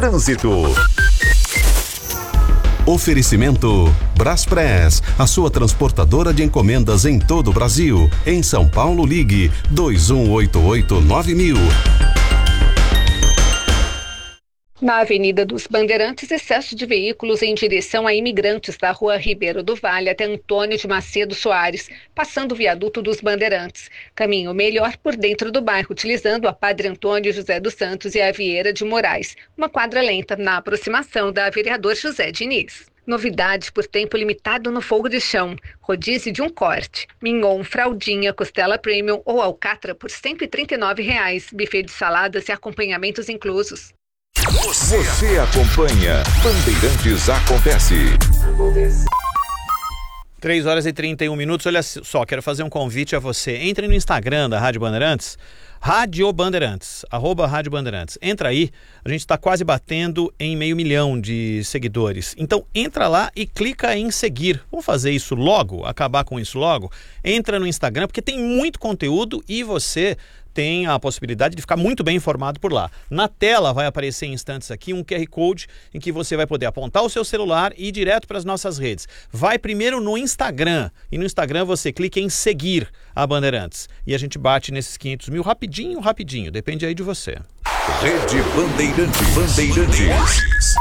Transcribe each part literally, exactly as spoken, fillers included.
Trânsito. Oferecimento Braspress, a sua transportadora de encomendas em todo o Brasil. Em São Paulo, ligue dois um oito oito nove mil. Na Avenida dos Bandeirantes, excesso de veículos em direção a imigrantes da Rua Ribeiro do Vale até Antônio de Macedo Soares, passando o viaduto dos Bandeirantes. Caminho melhor por dentro do bairro, utilizando a Padre Antônio José dos Santos e a Vieira de Moraes. Uma quadra lenta na aproximação da Vereador José Diniz. Novidade por tempo limitado no fogo de chão. Rodízio de um corte. Mignon, fraldinha, costela premium ou alcatra por cento e trinta e nove reais. Buffet de saladas e acompanhamentos inclusos. Você, Você acompanha Bandeirantes Acontece. três horas e trinta e um minutos. Olha só, quero fazer um convite a você. Entre no Instagram da Rádio Bandeirantes, Rádio Bandeirantes, arroba Rádio Bandeirantes. Entra aí, a gente está quase batendo em meio milhão de seguidores. Então entra lá e clica em seguir. Vamos fazer isso logo, acabar com isso logo? Entra no Instagram, porque tem muito conteúdo e você tem a possibilidade de ficar muito bem informado por lá. Na tela vai aparecer em instantes aqui um Q R Code em que você vai poder apontar o seu celular e ir direto para as nossas redes. Vai primeiro no Instagram e no Instagram você clica em seguir a Bandeirantes. E a gente bate nesses quinhentos mil rapidinho, rapidinho. Depende aí de você. Rede Bandeirantes. Bandeirantes.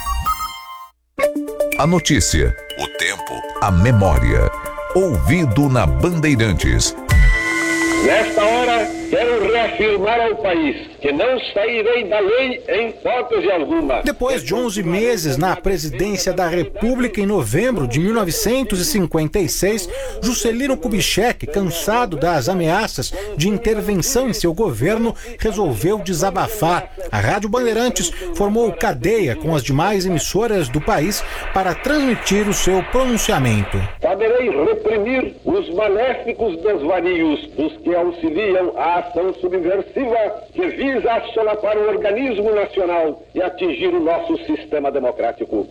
A notícia, o tempo, a memória. Ouvido na Bandeirantes. Nesta hora, quero reafirmar ao país que não sairei da lei em hipótese alguma. Depois de onze meses na presidência da República, em novembro de mil novecentos e cinquenta e seis, Juscelino Kubitschek, cansado das ameaças de intervenção em seu governo, resolveu desabafar. A Rádio Bandeirantes formou cadeia com as demais emissoras do país para transmitir o seu pronunciamento. Saberei reprimir os maléficos desvarios dos que auxiliam a ação subversiva que visa assolapar o organismo nacional e atingir o nosso sistema democrático.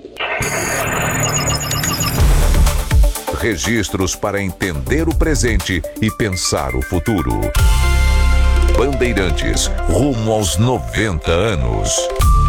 Registros para entender o presente e pensar o futuro. Bandeirantes, rumo aos noventa anos.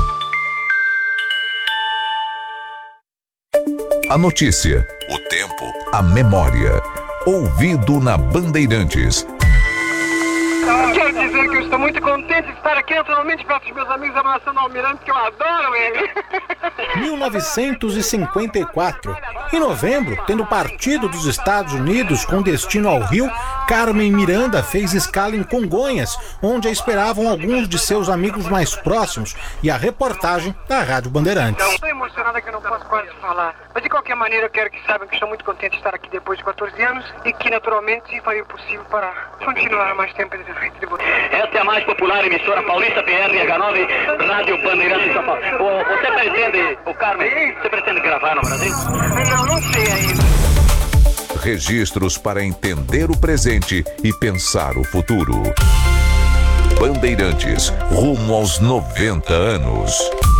A notícia, o tempo, a memória. Ouvido na Bandeirantes. Quero dizer que eu estou muito contente de estar aqui naturalmente perto dos meus amigos abraçando o Almirante, que eu adoro ele. mil novecentos e cinquenta e quatro. Em novembro, tendo partido dos Estados Unidos com destino ao Rio, Carmen Miranda fez escala em Congonhas, onde a esperavam alguns de seus amigos mais próximos, e a reportagem da Rádio Bandeirantes. Estou emocionada que eu não posso quase falar, mas de qualquer maneira eu quero que saibam que estou muito contente de estar aqui depois de quatorze anos e que naturalmente farei o possível para continuar mais tempo de frente de vocês. Esta é a mais popular emissora paulista, P R H nove, Rádio Bandeirantes de São Paulo. O, você pretende, o Carmen, você pretende gravar no Brasil? Não, não sei ainda. Registros para entender o presente e pensar o futuro. Bandeirantes, rumo aos noventa anos.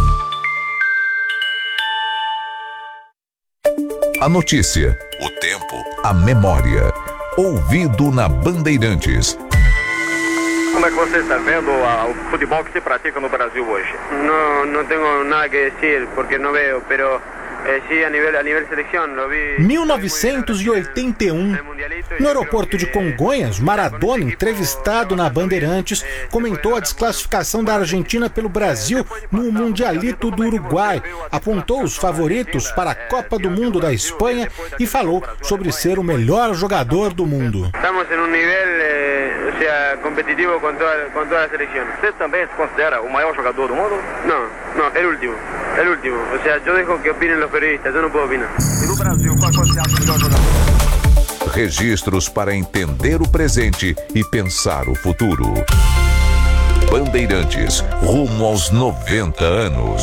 A notícia, o tempo, a memória. Ouvido na Bandeirantes. Como é que você está vendo a, o futebol que se pratica no Brasil hoje? Não, não tenho nada que dizer porque não vejo, pero eh, sí, a nível a nível seleção, lo vi. mil novecentos e oitenta e um. No aeroporto de Congonhas, Maradona, entrevistado na Bandeirantes, comentou a desclassificação da Argentina pelo Brasil no Mundialito do Uruguai, apontou os favoritos para a Copa do Mundo da Espanha e falou sobre ser o melhor jogador do mundo. Estamos em um nível eh, ou seja, competitivo com toda, com toda a seleção. Você também se considera o maior jogador do mundo? Não, não, é o último, é o último. Ou seja, eu deixo que opinem os periodistas, eu não posso opinar. E no Brasil, qual você acha o melhor jogador? Registros para entender o presente e pensar o futuro. Bandeirantes, rumo aos noventa anos.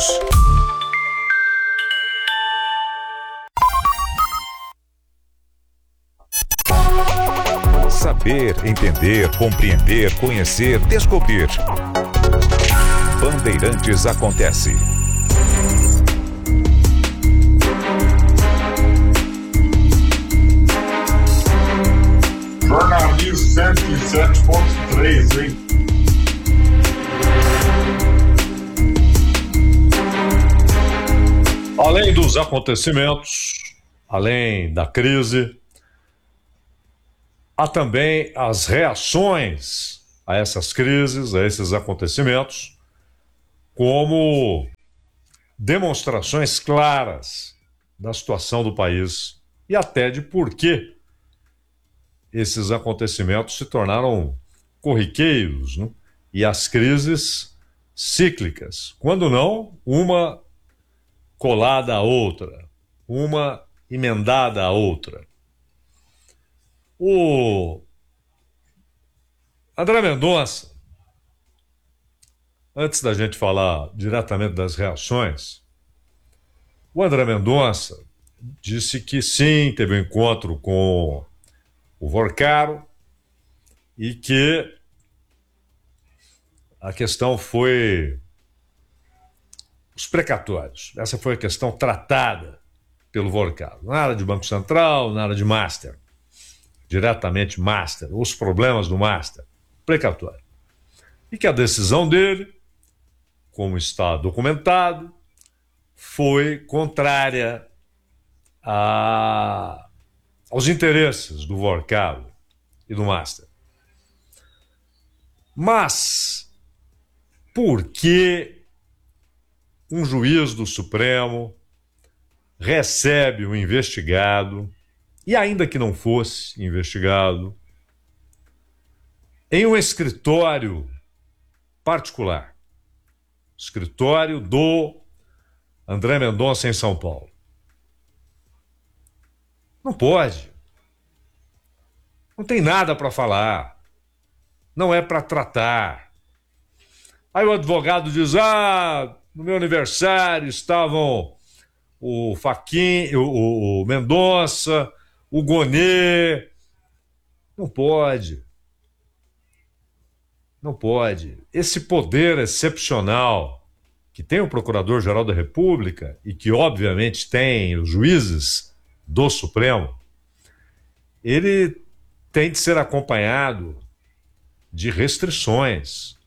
Saber, entender, compreender, conhecer, descobrir. Bandeirantes acontece. Jornalismo cento e sete ponto três, hein? os acontecimentos, além da crise, há também as reações a essas crises, a esses acontecimentos, como demonstrações claras da situação do país e até de por que esses acontecimentos se tornaram corriqueiros, né? E as crises cíclicas, quando não, uma colada à outra, uma emendada à outra. O André Mendonça, antes da gente falar diretamente das reações, o André Mendonça disse que sim, teve um encontro com o Vorcaro e que a questão foi os precatórios. Essa foi a questão tratada pelo Vorcaro. Nada de Banco Central, nada de Master. Diretamente Master, os problemas do Master. Precatório. E que a decisão dele, como está documentado, foi contrária a, aos interesses do Vorcaro e do Master. Mas por que um juiz do Supremo recebe um investigado, e ainda que não fosse investigado, em um escritório particular, escritório do André Mendonça em São Paulo? Não pode. Não tem nada para falar. Não é para tratar. Aí o advogado diz, ah, no meu aniversário estavam o Fachin, o, o Mendonça, o Gonê. Não pode. Não pode. Esse poder excepcional que tem o Procurador-Geral da República e que, obviamente, tem os juízes do Supremo, ele tem de ser acompanhado de restrições,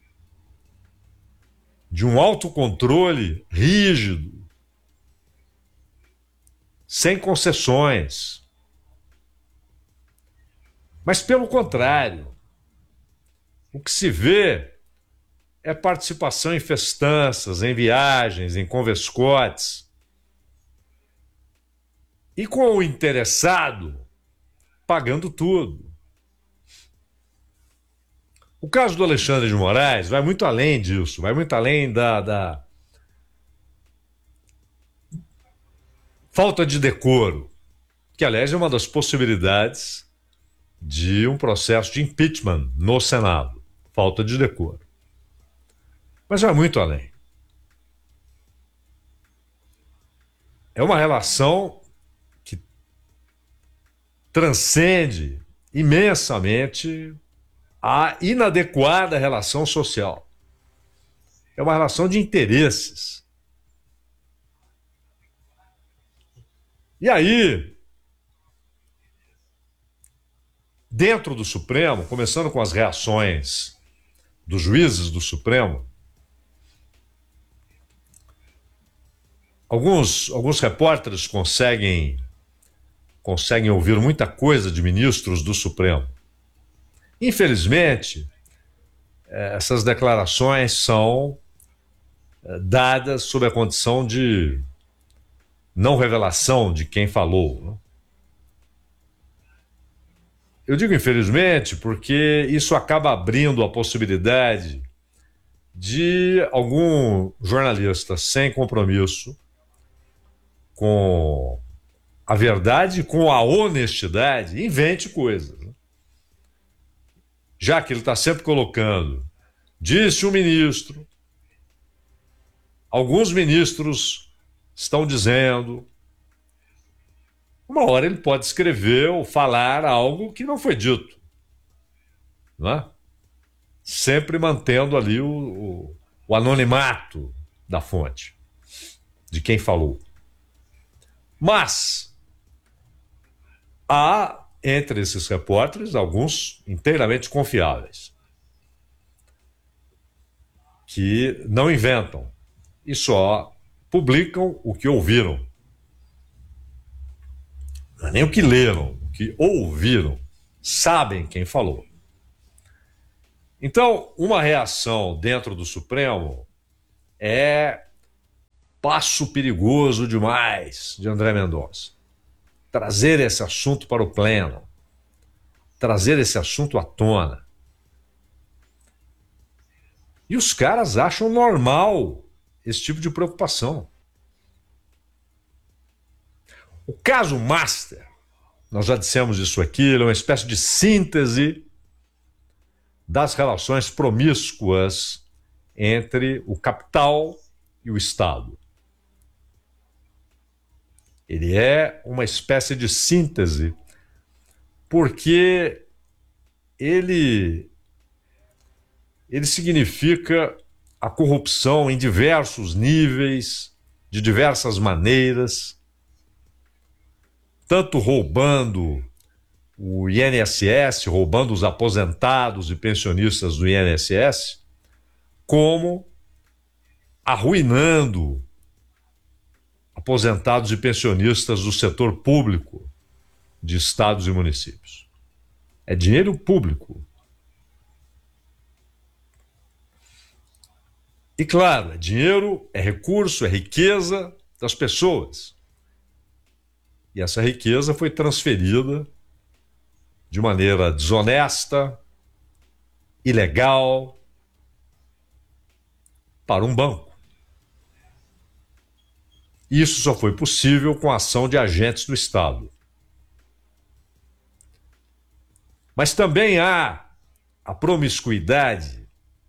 de um autocontrole rígido, sem concessões. Mas, pelo contrário, o que se vê é participação em festanças, em viagens, em converscotes, e com o interessado pagando tudo. O caso do Alexandre de Moraes vai muito além disso, vai muito além da, da falta de decoro, que, aliás, é uma das possibilidades de um processo de impeachment no Senado. Falta de decoro. Mas vai muito além. É uma relação que transcende imensamente a inadequada relação social. É uma relação de interesses. E aí, dentro do Supremo, começando com as reações dos juízes do Supremo, alguns, alguns repórteres conseguem, conseguem ouvir muita coisa de ministros do Supremo. Infelizmente, essas declarações são dadas sob a condição de não revelação de quem falou. Eu digo infelizmente porque isso acaba abrindo a possibilidade de algum jornalista sem compromisso com a verdade, com a honestidade, invente coisas. Já que ele está sempre colocando, disse o ministro, alguns ministros estão dizendo, uma hora ele pode escrever ou falar algo que não foi dito, não é? Sempre mantendo ali o, o, o anonimato da fonte, de quem falou. Mas há entre esses repórteres alguns inteiramente confiáveis, que não inventam e só publicam o que ouviram. não é nem o que leram, o que ouviram, sabem quem falou. Então, uma reação dentro do Supremo é passo perigoso demais de André Mendonça. Trazer esse assunto para o pleno, trazer esse assunto à tona. E os caras acham normal esse tipo de preocupação. O caso Master, nós já dissemos isso aqui, ele é uma espécie de síntese das relações promíscuas entre o capital e o Estado. Ele é uma espécie de síntese porque ele, ele significa a corrupção em diversos níveis, de diversas maneiras, tanto roubando o I N S S, roubando os aposentados e pensionistas do I N S S, como arruinando aposentados e pensionistas do setor público de estados e municípios. É dinheiro público. E claro, é dinheiro, é recurso, é riqueza das pessoas. E essa riqueza foi transferida de maneira desonesta, ilegal, para um banco. Isso só foi possível com a ação de agentes do Estado. Mas também há a promiscuidade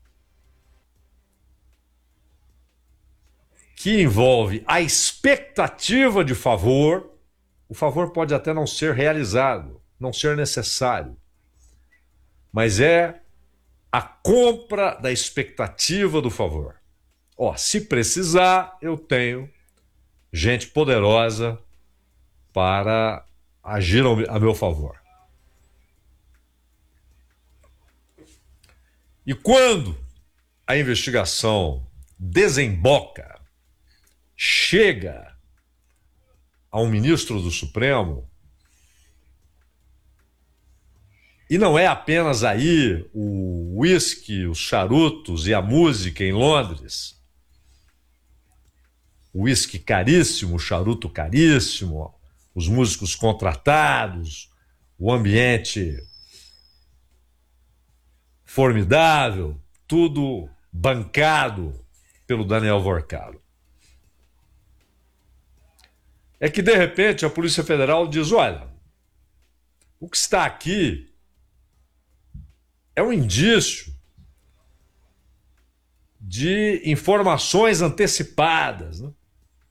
que envolve a expectativa de favor. O favor pode até não ser realizado, não ser necessário, mas é a compra da expectativa do favor. Ó, se precisar, eu tenho gente poderosa para agir a meu favor. E quando a investigação desemboca, chega a um ministro do Supremo, e não é apenas aí o uísque, os charutos e a música em Londres, o uísque caríssimo, o charuto caríssimo, os músicos contratados, o ambiente formidável, tudo bancado pelo Daniel Vorcado. É que, de repente, a Polícia Federal diz, olha, o que está aqui é um indício de informações antecipadas, né?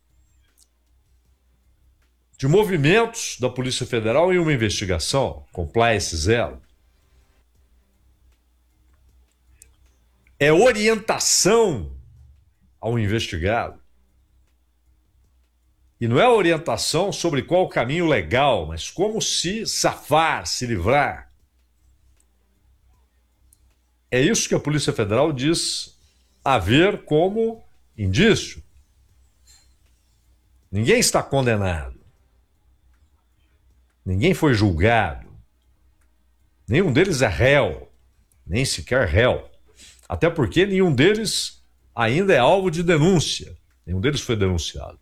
De movimentos da Polícia Federal em uma investigação, compliance zero. É orientação ao investigado. E não é orientação sobre qual o caminho legal, mas como se safar, se livrar. É isso que a Polícia Federal diz haver como indício. Ninguém está condenado. Ninguém foi julgado. Nenhum deles é réu, nem sequer réu. Até porque nenhum deles ainda é alvo de denúncia. Nenhum deles foi denunciado.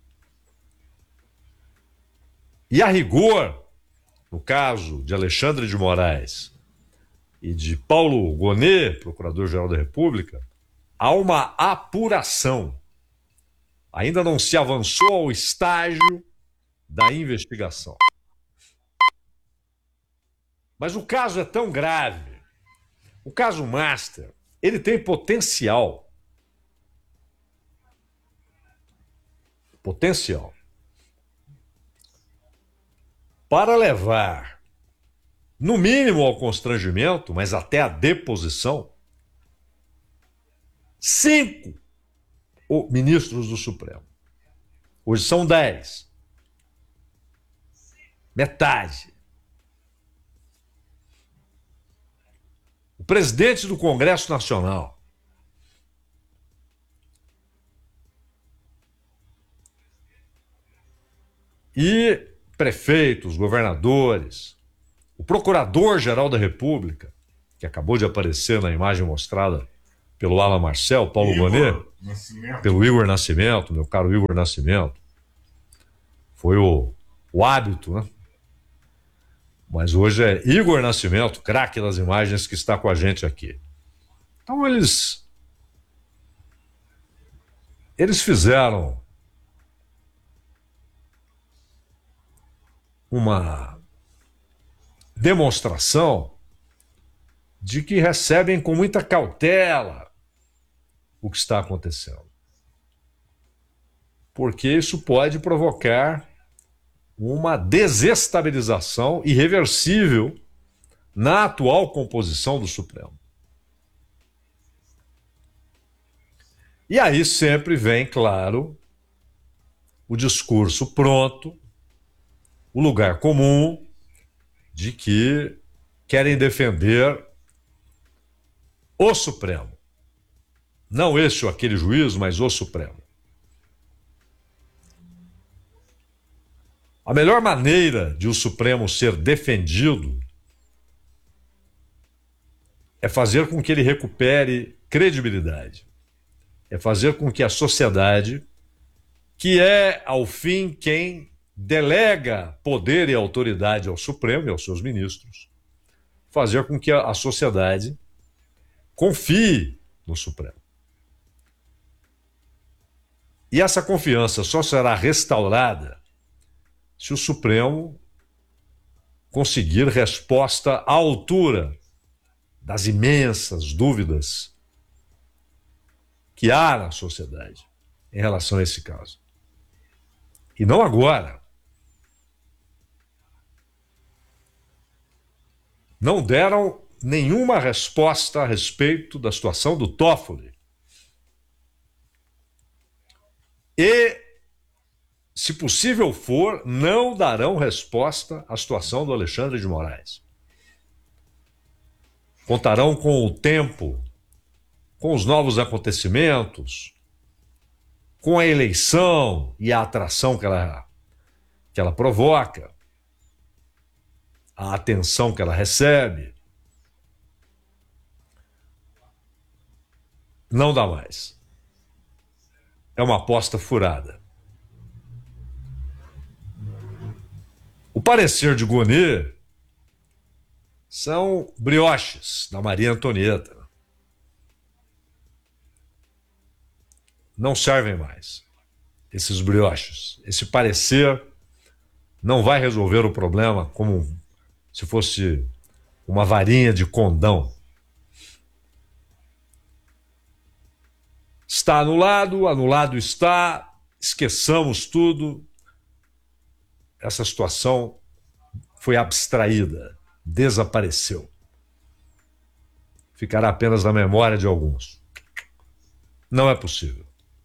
E a rigor, no caso de Alexandre de Moraes e de Paulo Gonet, Procurador-Geral da República, há uma apuração. Ainda não se avançou ao estágio da investigação. Mas o caso é tão grave, o caso Master, ele tem potencial. Potencial. Para levar, no mínimo ao constrangimento, mas até a deposição, cinco ministros do Supremo. Hoje são dez. Metade. O presidente do Congresso Nacional. E prefeitos, governadores, o Procurador-Geral da República, que acabou de aparecer na imagem mostrada pelo Alan Marcel, Paulo Gonet, pelo Igor Nascimento, meu caro Igor Nascimento. Foi o, o hábito, né? Mas hoje é Igor Nascimento, craque das imagens, que está com a gente aqui. Então eles... Eles fizeram uma demonstração de que recebem com muita cautela o que está acontecendo. Porque isso pode provocar uma desestabilização irreversível na atual composição do Supremo. E aí sempre vem, claro, o discurso pronto, o lugar comum de que querem defender o Supremo. Não este ou aquele juiz, mas o Supremo. A melhor maneira de o Supremo ser defendido é fazer com que ele recupere credibilidade. É fazer com que a sociedade, que é, ao fim, quem delega poder e autoridade ao Supremo e aos seus ministros, fazer com que a sociedade confie no Supremo. E essa confiança só será restaurada se o Supremo conseguir resposta à altura das imensas dúvidas que há na sociedade em relação a esse caso. E não agora. Não deram nenhuma resposta a respeito da situação do Toffoli. E, se possível for, não darão resposta à situação do Alexandre de Moraes. Contarão com o tempo, com os novos acontecimentos, com a eleição e a atração que ela, que ela provoca, a atenção que ela recebe. Não dá mais. É uma aposta furada. O parecer de Gonet são brioches da Maria Antonieta. Não servem mais esses brioches. Esse parecer não vai resolver o problema como se fosse uma varinha de condão. Está anulado, anulado está, esqueçamos tudo. Essa situação foi abstraída, desapareceu. Ficará apenas na memória de alguns. Não é possível.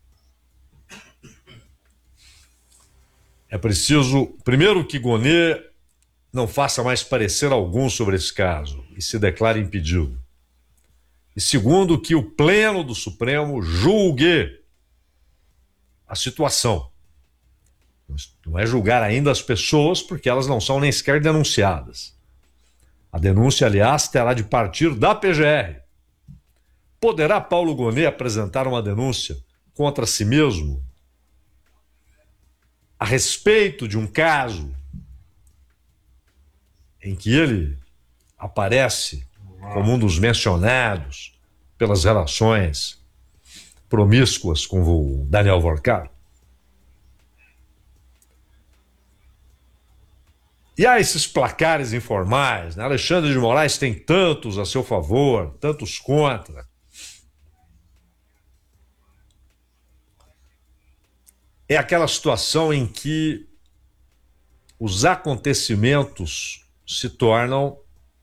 É preciso, primeiro, que Gonet não faça mais parecer algum sobre esse caso e se declare impedido. E segundo, que o Pleno do Supremo julgue a situação. Não é julgar ainda as pessoas, porque elas não são nem sequer denunciadas. A denúncia, aliás, terá de partir da P G R. Poderá Paulo Gonet apresentar uma denúncia contra si mesmo a respeito de um caso em que ele aparece como um dos mencionados pelas relações promíscuas com o Daniel Vorkar? E há esses placares informais, né? Alexandre de Moraes tem tantos a seu favor, tantos contra. É aquela situação em que os acontecimentos se tornam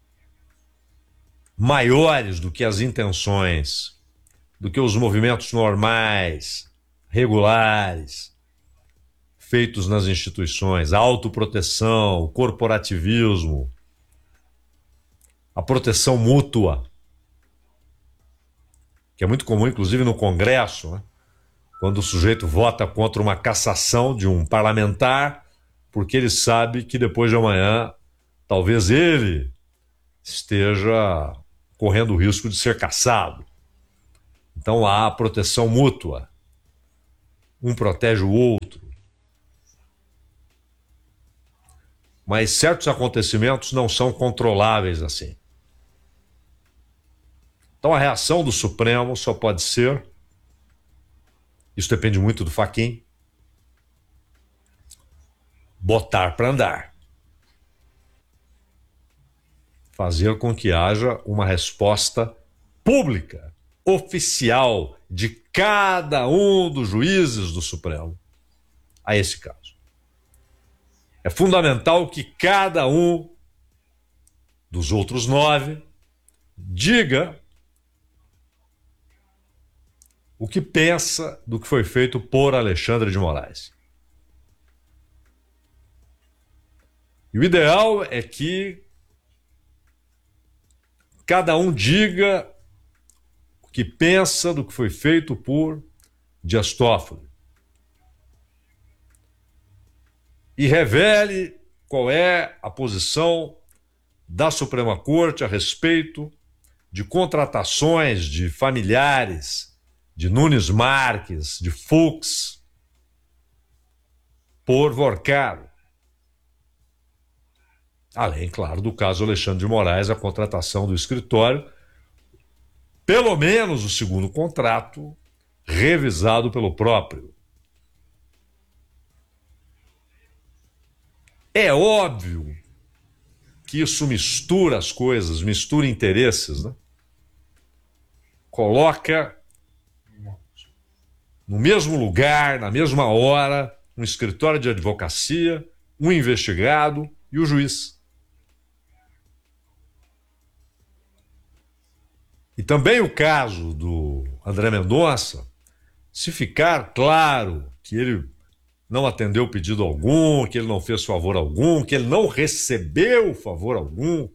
maiores do que as intenções, do que os movimentos normais, regulares, feitos nas instituições, a autoproteção, o corporativismo, a proteção mútua, que é muito comum, inclusive, no Congresso, né? Quando o sujeito vota contra uma cassação de um parlamentar, porque ele sabe que depois de amanhã, talvez ele esteja correndo o risco de ser caçado. Então há proteção mútua. Um protege o outro. Mas certos acontecimentos não são controláveis assim. Então a reação do Supremo só pode ser, isso depende muito do Fachin, botar para andar. Fazer com que haja uma resposta pública, oficial, de cada um dos juízes do Supremo a esse caso. É fundamental que cada um dos outros nove diga o que pensa do que foi feito por Alexandre de Moraes. E o ideal é que cada um diga o que pensa do que foi feito por Dias Toffoli. E revele qual é a posição da Suprema Corte a respeito de contratações de familiares de Nunes Marques, de Fux, por Vorcaro. Além, claro, do caso Alexandre de Moraes, a contratação do escritório, pelo menos o segundo contrato, revisado pelo próprio. É óbvio que isso mistura as coisas, mistura interesses, né? Coloca no mesmo lugar, na mesma hora, um escritório de advocacia, um investigado e o juiz. E também o caso do André Mendonça, se ficar claro que ele não atendeu pedido algum, que ele não fez favor algum, que ele não recebeu favor algum,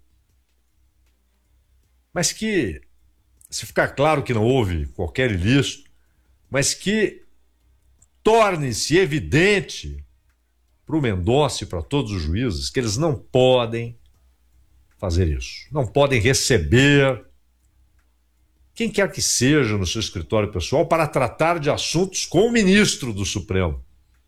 mas que, se ficar claro que não houve qualquer ilícito, mas que torne-se evidente para o Mendonça e para todos os juízes que eles não podem fazer isso, não podem receber quem quer que seja no seu escritório pessoal para tratar de assuntos com o ministro do Supremo.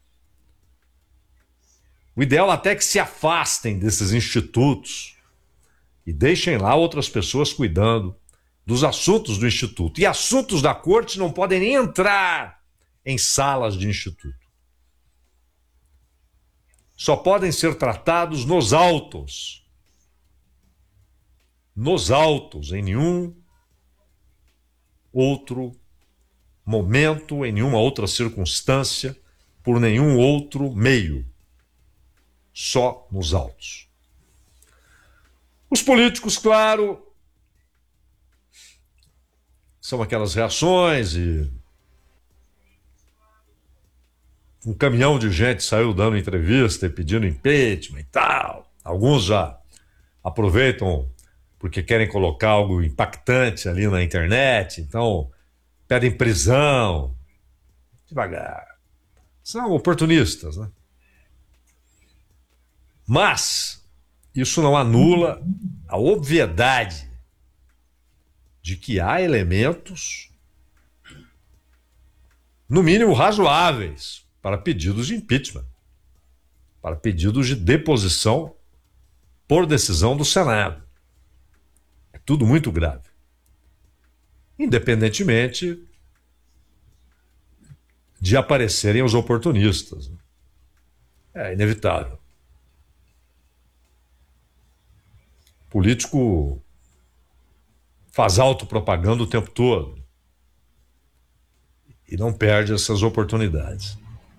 O ideal até é que se afastem desses institutos e deixem lá outras pessoas cuidando dos assuntos do instituto. E assuntos da corte não podem nem entrar em salas de instituto. Só podem ser tratados nos autos. Nos autos, em nenhum outro momento, em nenhuma outra circunstância, por nenhum outro meio. Só nos autos. Os políticos, claro, são aquelas reações e um caminhão de gente saiu dando entrevista e pedindo impeachment e tal. Alguns já aproveitam porque querem colocar algo impactante ali na internet, então pedem prisão. Devagar. São oportunistas, né? Mas isso não anula a obviedade de que há elementos, no mínimo razoáveis, para pedidos de impeachment, para pedidos de deposição por decisão do Senado. É tudo muito grave. Independentemente de aparecerem os oportunistas. É inevitável. O político faz autopropaganda o tempo todo e não perde essas oportunidades.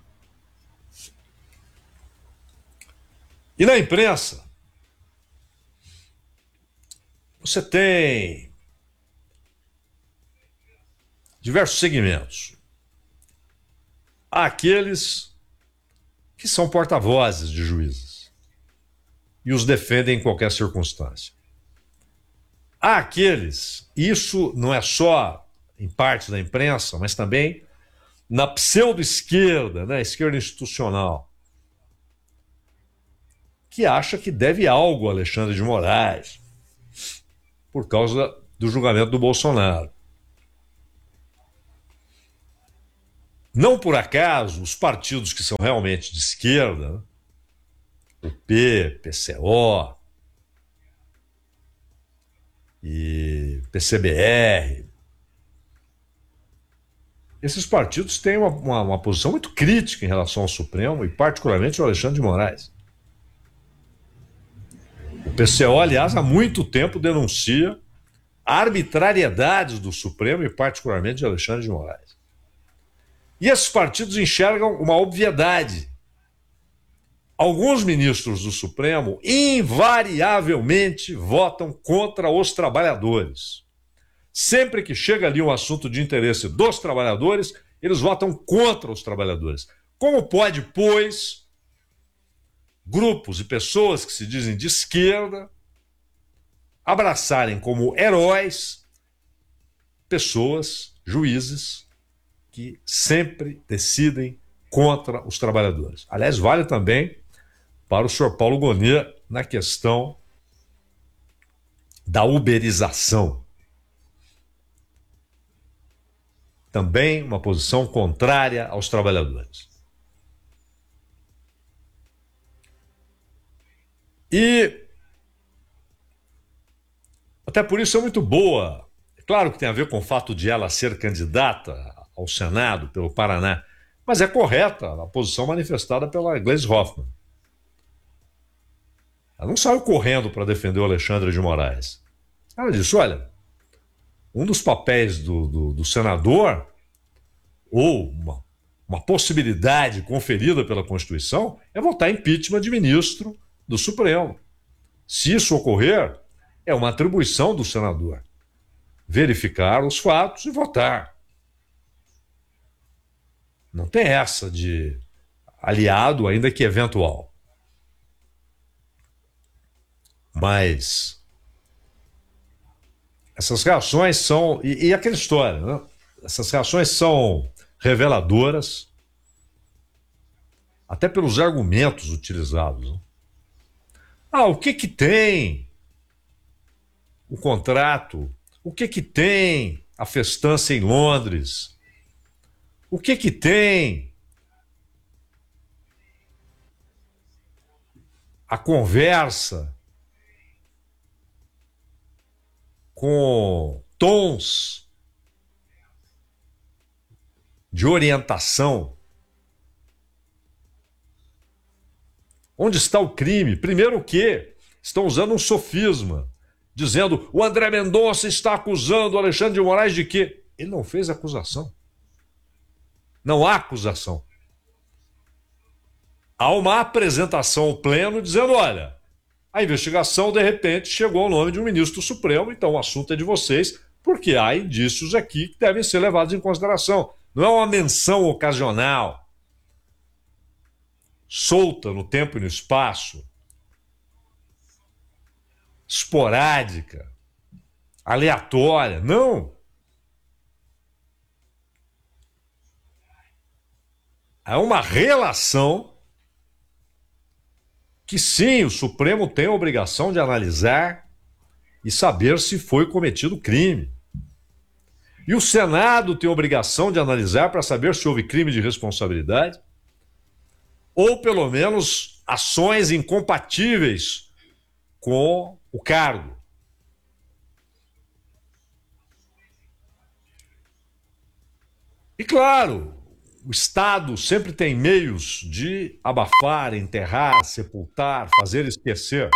E na imprensa, você tem diversos segmentos. Há aqueles que são porta-vozes de juízes e os defendem em qualquer circunstância. Há aqueles, isso não é só em parte da imprensa, mas também na pseudo-esquerda, né, esquerda institucional, que acha que deve algo a Alexandre de Moraes por causa do julgamento do Bolsonaro. Não por acaso, os partidos que são realmente de esquerda, né? O P, P C O e P C B R, esses partidos têm uma, uma, uma posição muito crítica em relação ao Supremo e particularmente ao Alexandre de Moraes. O P C O, aliás, há muito tempo denuncia arbitrariedades do Supremo e particularmente de Alexandre de Moraes. E esses partidos enxergam uma obviedade. Alguns ministros do Supremo invariavelmente votam contra os trabalhadores. Sempre que chega ali um assunto de interesse dos trabalhadores, eles votam contra os trabalhadores. Como pode, pois, grupos e pessoas que se dizem de esquerda abraçarem como heróis pessoas, juízes, que sempre decidem contra os trabalhadores? Aliás, vale também para o senhor Paulo Gonet na questão da uberização. Também uma posição contrária aos trabalhadores. E até por isso é muito boa. Claro que tem a ver com o fato de ela ser candidata ao Senado pelo Paraná, mas é correta a posição manifestada pela Gleisi Hoffmann. Ela não saiu correndo para defender o Alexandre de Moraes. Ela disse, olha, um dos papéis do, do, do senador, ou uma, uma possibilidade conferida pela Constituição, é votar impeachment de ministro do Supremo. Se isso ocorrer, é uma atribuição do senador verificar os fatos e votar. Não tem essa de aliado, ainda que eventual. Mas essas reações são... E, e aquela história, né? Essas reações são reveladoras, até pelos argumentos utilizados. Né? Ah, o que que tem o contrato? O que que tem a festança em Londres? O que que tem a conversa com tons de orientação? Onde está o crime? Primeiro que estão usando um sofisma, dizendo o André Mendonça está acusando o Alexandre de Moraes de quê? Ele não fez acusação. Não há acusação. Há uma apresentação ao pleno dizendo, olha, a investigação de repente chegou ao nome de um ministro do Supremo, então o assunto é de vocês, porque há indícios aqui que devem ser levados em consideração. Não é uma menção ocasional, solta no tempo e no espaço, esporádica, aleatória. Não. É uma relação que sim, o Supremo tem a obrigação de analisar e saber se foi cometido crime. E o Senado tem a obrigação de analisar para saber se houve crime de responsabilidade ou, pelo menos, ações incompatíveis com o cargo. E, claro, o Estado sempre tem meios de abafar, enterrar, sepultar, fazer esquecer.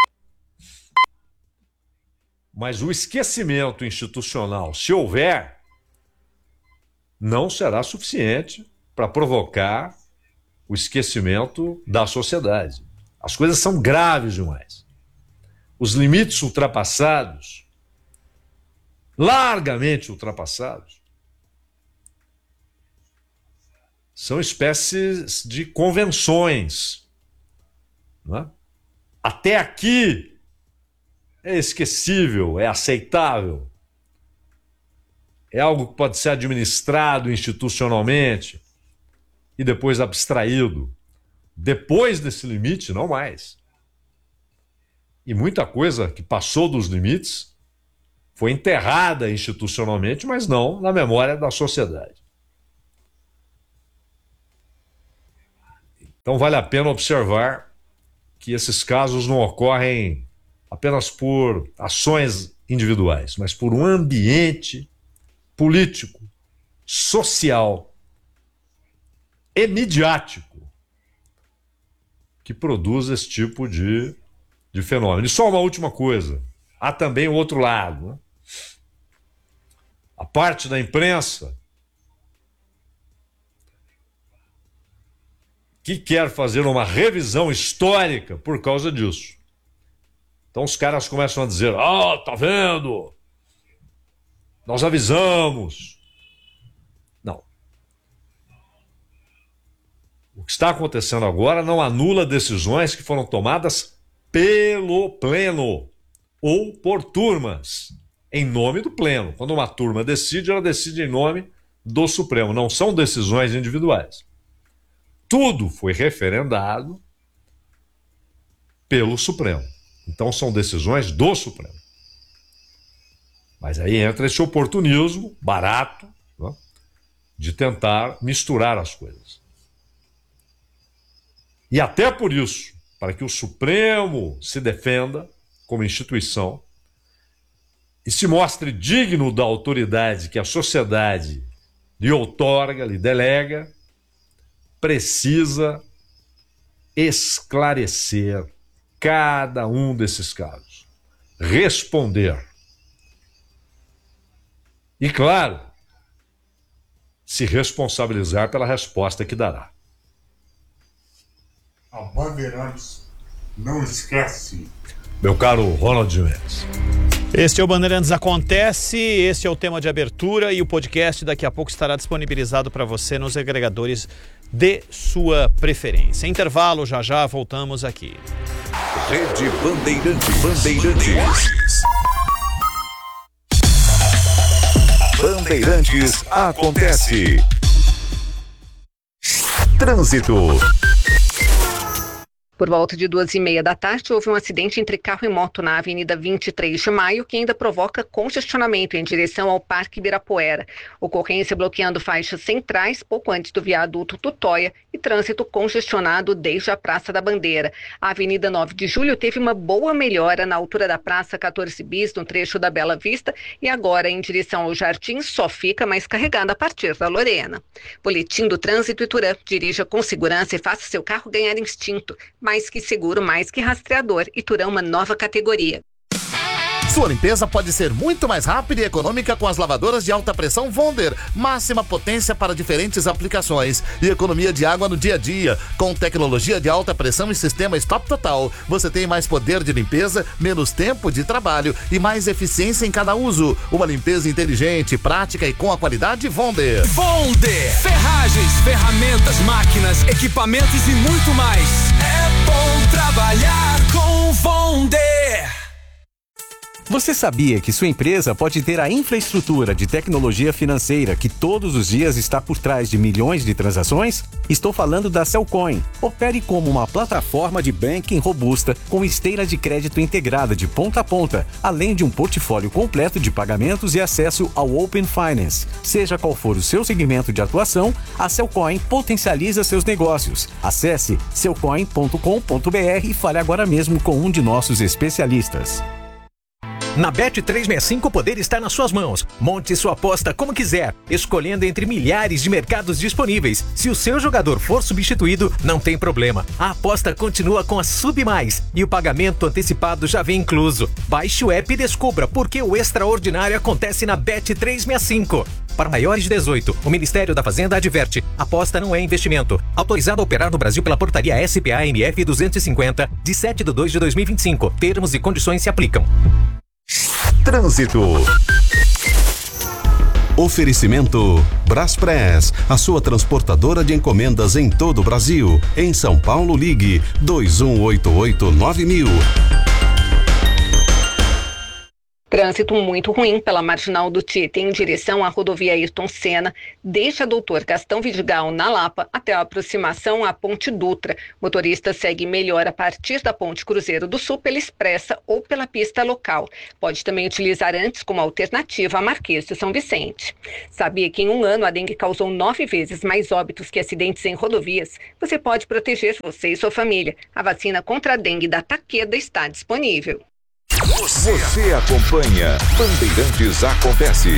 Mas o esquecimento institucional, se houver, não será suficiente para provocar o esquecimento da sociedade. As coisas são graves demais. Os limites ultrapassados, largamente ultrapassados, são espécies de convenções. Não é? Até aqui é esquecível, é aceitável. É algo que pode ser administrado institucionalmente e depois abstraído. Depois desse limite, não mais. E muita coisa que passou dos limites foi enterrada institucionalmente, mas não na memória da sociedade. Então vale a pena observar que esses casos não ocorrem apenas por ações individuais, mas por um ambiente político, social e midiático que produz esse tipo de, de fenômeno. E só uma última coisa, há também o outro lado, né? A parte da imprensa que quer fazer uma revisão histórica por causa disso. Então os caras começam a dizer, ah, tá vendo? Nós avisamos. Não. O que está acontecendo agora não anula decisões que foram tomadas pelo pleno ou por turmas, em nome do pleno. Quando uma turma decide, ela decide em nome do Supremo. Não são decisões individuais. Tudo foi referendado pelo Supremo. Então são decisões do Supremo. Mas aí entra esse oportunismo barato, né, de tentar misturar as coisas. E até por isso, para que o Supremo se defenda como instituição e se mostre digno da autoridade que a sociedade lhe outorga, lhe delega, precisa esclarecer cada um desses casos, responder. E, claro, se responsabilizar pela resposta que dará. A Bandeirantes não esquece. Meu caro Ronald Mendes. Este é o Bandeirantes Acontece, este é o tema de abertura e o podcast daqui a pouco estará disponibilizado para você nos agregadores de sua preferência. Intervalo, já já voltamos aqui. Rede Bandeirantes. Bandeirantes. Bandeirantes Acontece. Trânsito. Por volta de duas e meia da tarde, houve um acidente entre carro e moto na Avenida vinte e três de maio, que ainda provoca congestionamento em direção ao Parque Ibirapuera. Ocorrência bloqueando faixas centrais, pouco antes do viaduto Tutóia, e trânsito congestionado desde a Praça da Bandeira. A Avenida nove de julho teve uma boa melhora na altura da Praça quatorze bis, no trecho da Bela Vista, e agora em direção ao Jardim só fica mais carregada a partir da Lorena. Boletim do Trânsito Iturã. Dirija com segurança e faça seu carro ganhar instinto. Mais que seguro, mais que rastreador. Iturã, uma nova categoria. Sua limpeza pode ser muito mais rápida e econômica com as lavadoras de alta pressão Wonder. Máxima potência para diferentes aplicações e economia de água no dia a dia. Com tecnologia de alta pressão e sistema Stop Total, você tem mais poder de limpeza, menos tempo de trabalho e mais eficiência em cada uso. Uma limpeza inteligente, prática e com a qualidade Wonder. Wonder! Ferragens, ferramentas, máquinas, equipamentos e muito mais. É bom trabalhar com Wonder! Você sabia que sua empresa pode ter a infraestrutura de tecnologia financeira que todos os dias está por trás de milhões de transações? Estou falando da Cellcoin. Opere como uma plataforma de banking robusta com esteira de crédito integrada de ponta a ponta, além de um portfólio completo de pagamentos e acesso ao Open Finance. Seja qual for o seu segmento de atuação, a Cellcoin potencializa seus negócios. Acesse cellcoin ponto com ponto br e fale agora mesmo com um de nossos especialistas. Na Bet trezentos e sessenta e cinco o poder está nas suas mãos. Monte sua aposta como quiser, escolhendo entre milhares de mercados disponíveis. Se o seu jogador for substituído, não tem problema. A aposta continua com a Sub Mais e o pagamento antecipado já vem incluso. Baixe o app e descubra por que o extraordinário acontece na Bet trezentos e sessenta e cinco. Para maiores de dezoito, o Ministério da Fazenda adverte: aposta não é investimento. Autorizado a operar no Brasil pela portaria S P A M F duzentos e cinquenta, de sete de dois de dois mil e vinte e cinco. Termos e condições se aplicam. Trânsito. Oferecimento Braspress, a sua transportadora de encomendas em todo o Brasil. Em São Paulo, ligue dois um oito oito nove mil. Trânsito muito ruim pela Marginal do Tietê em direção à rodovia Ayrton Senna, desde a Doutor Gastão Vidigal na Lapa até a aproximação à Ponte Dutra. O motorista segue melhor a partir da Ponte Cruzeiro do Sul pela expressa ou pela pista local. Pode também utilizar antes como alternativa a Marquês de São Vicente. Sabia que em um ano a dengue causou nove vezes mais óbitos que acidentes em rodovias? Você pode proteger você e sua família. A vacina contra a dengue da Takeda está disponível. Você, Você acompanha Bandeirantes Acontece.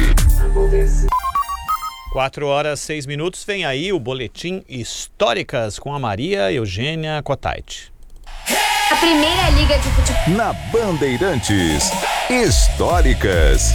quatro horas, seis minutos, vem aí o Boletim Históricas com a Maria Eugênia Cotait. A primeira liga de futebol. Na Bandeirantes, Históricas.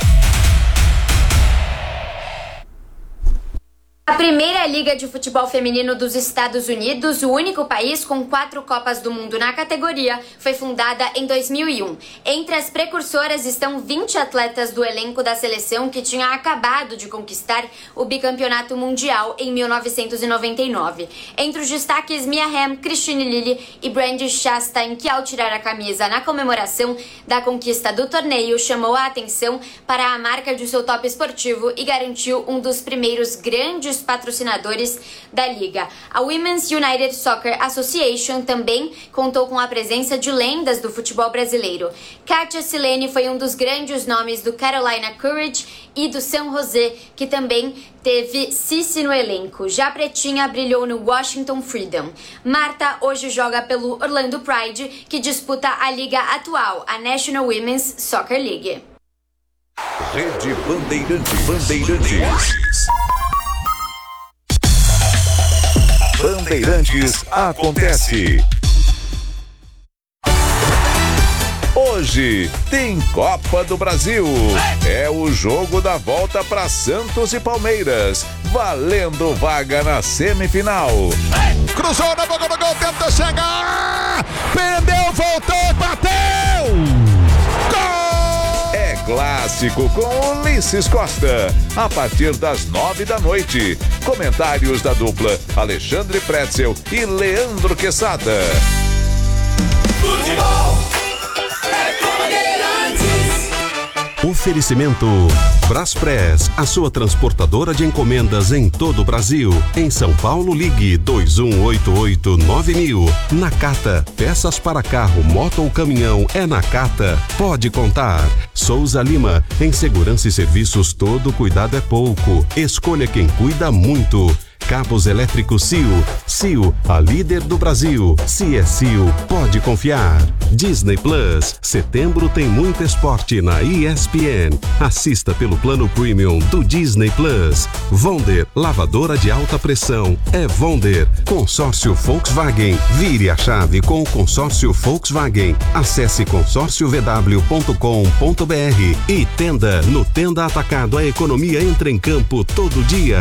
A primeira liga de futebol feminino dos Estados Unidos, o único país com quatro Copas do Mundo na categoria, foi fundada em dois mil e um. Entre as precursoras estão vinte atletas do elenco da seleção que tinha acabado de conquistar o bicampeonato mundial em mil novecentos e noventa e nove. Entre os destaques, Mia Hamm, Christine Lilly e Brandi Chastain, que ao tirar a camisa na comemoração da conquista do torneio, chamou a atenção para a marca de seu top esportivo e garantiu um dos primeiros grandes patrocinadores da liga. A Women's United Soccer Association também contou com a presença de lendas do futebol brasileiro. Katia Silene foi um dos grandes nomes do Carolina Courage e do San José, que também teve Cici no elenco. Já Pretinha brilhou no Washington Freedom. Marta hoje joga pelo Orlando Pride, que disputa a liga atual, a National Women's Soccer League. Rede Bandeirantes. Bandeirantes. Bandeirantes Acontece. Hoje tem Copa do Brasil. É o jogo da volta para Santos e Palmeiras, valendo vaga na semifinal. Cruzou na boca do gol, tentou chegar, prendeu, voltou, bateu! Gol! É clássico com Ulisses Costa, a partir das nove da noite. Comentários da dupla Alexandre Pretzel e Leandro Quesada. Futebol. Oferecimento Braspress, a sua transportadora de encomendas em todo o Brasil. Em São Paulo, ligue dois um oito oito nove mil. Nakata, peças para carro, moto ou caminhão, é Nakata. Pode contar. Souza Lima, em segurança e serviços todo cuidado é pouco. Escolha quem cuida muito. Cabos elétricos C I O. C I O, a líder do Brasil. Se é C I O, pode confiar. Disney Plus. Setembro tem muito esporte na E S P N. Assista pelo plano premium do Disney Plus. Vonder, lavadora de alta pressão. É Vonder. Consórcio Volkswagen. Vire a chave com o consórcio Volkswagen. Acesse consórcio v w ponto com ponto b r. E Tenda. No Tenda Atacado, a economia entra em campo todo dia.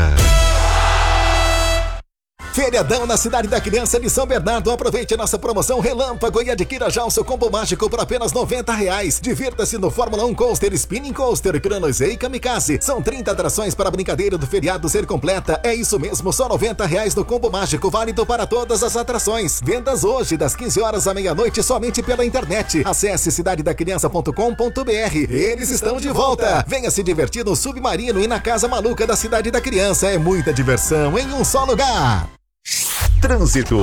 Feriadão na Cidade da Criança de São Bernardo. Aproveite a nossa promoção Relâmpago e adquira já o seu combo mágico por apenas noventa reais. Divirta-se no Fórmula um Coaster, Spinning Coaster, Chronosei e Kamikaze. São trinta atrações para a brincadeira do feriado ser completa. É isso mesmo, só noventa reais no combo mágico, válido para todas as atrações. Vendas hoje, das quinze horas à meia-noite, somente pela internet. Acesse cidade da criança ponto com ponto b r. Eles estão de volta. Venha se divertir no Submarino e na Casa Maluca da Cidade da Criança. É muita diversão em um só lugar. Trânsito.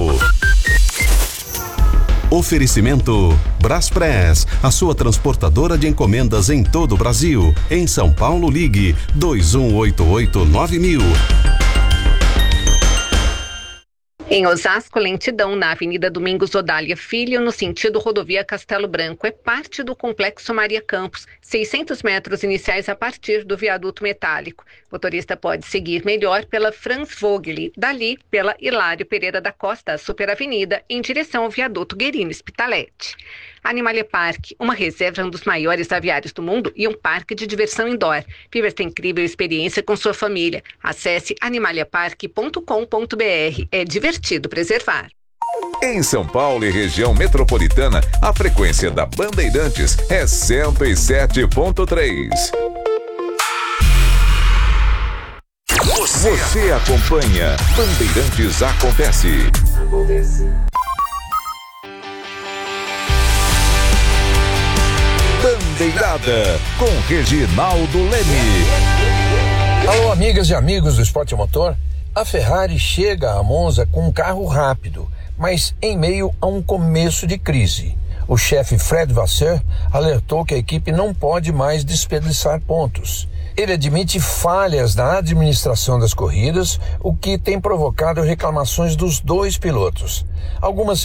Oferecimento Braspress, a sua transportadora de encomendas em todo o Brasil. Em São Paulo, ligue dois um oito oito nove mil. Em Osasco, lentidão na Avenida Domingos Odália Filho, no sentido rodovia Castelo Branco. É parte do Complexo Maria Campos, seiscentos metros iniciais a partir do viaduto metálico. O motorista pode seguir melhor pela Franz Vogeli, dali pela Hilário Pereira da Costa, Superavenida, em direção ao viaduto Guerino Spitalete. Animalia Park, uma reserva um dos maiores aviários do mundo e um parque de diversão indoor. Viva esta incrível experiência com sua família. Acesse animalia park ponto com ponto b r. É divertido preservar. Em São Paulo e região metropolitana, a frequência da Bandeirantes é cento e sete ponto três. Você, Você acompanha Bandeirantes Acontece. Acontece. Bandeirada, com Reginaldo Leme. Alô, amigas e amigos do Esporte Motor. A Ferrari chega a Monza com um carro rápido, mas em meio a um começo de crise. O chefe Fred Vasseur alertou que a equipe não pode mais desperdiçar pontos. Ele admite falhas na administração das corridas, o que tem provocado reclamações dos dois pilotos. Algumas